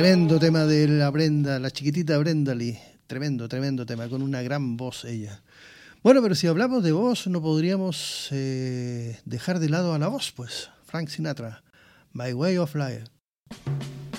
Tremendo tema de la Brenda, la chiquitita Brenda Lee. Tremendo tema, con una gran voz ella. Bueno, pero si hablamos de voz, no podríamos dejar de lado a la voz, pues. Frank Sinatra, My Way of Life.